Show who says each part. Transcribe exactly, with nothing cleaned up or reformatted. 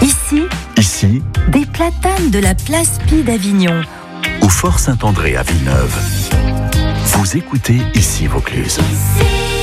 Speaker 1: Ici,
Speaker 2: Ici,
Speaker 1: des platanes de la place Pie d'Avignon.
Speaker 2: ou Fort Saint-André à Villeneuve. Vous écoutez Ici Vaucluse.
Speaker 1: Ici.